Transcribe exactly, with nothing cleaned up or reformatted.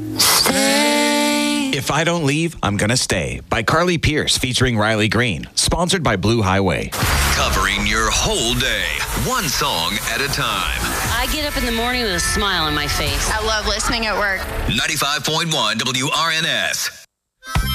Stay. If I Don't Leave, I'm Gonna Stay by Carly Pierce featuring Riley Green. Sponsored by Blue Highway. Covering your whole day, one song at a time. I get up in the morning with a smile on my face. I love listening at work. ninety-five point one W R N S.